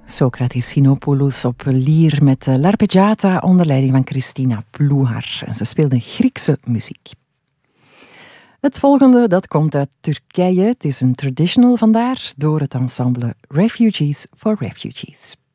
Socrates Sinopoulos op lier met L'Arpeggiata onder leiding van Christina Plouhar. En ze speelde Griekse muziek. Het volgende dat komt uit Turkije. Het is een traditional vandaar door het ensemble Refugees for Refugees.